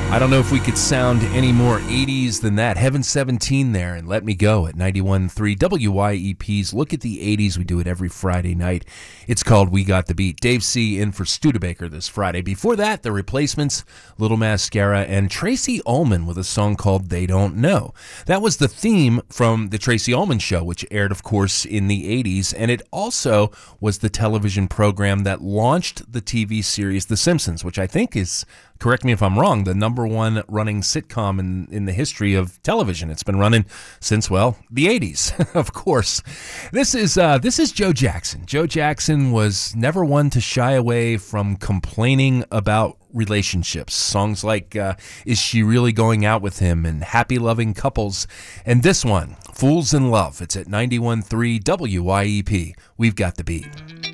I don't know if we could sound any more 80s than that. Heaven 17 there and Let Me Go at 91.3 WYEP's Look at the 80s. We do it every Friday night. It's called We Got the Beat. Dave C. in for Studebaker this Friday. Before that, The Replacements, Little Mascara, and Tracy Ullman with a song called They Don't Know. That was the theme from The Tracy Ullman Show, which aired, of course, in the 80s, and it also was the television program that launched the TV series The Simpsons, which I think is, correct me if I'm wrong, the number one running sitcom in the history of television. It's been running since, well, the 80s, of course. This is Joe Jackson. Joe Jackson was never one to shy away from complaining about relationships. Songs like Is She Really Going Out With Him and Happy Loving Couples. And this one, Fools in Love. It's at 91.3 WYEP. We've got the beat.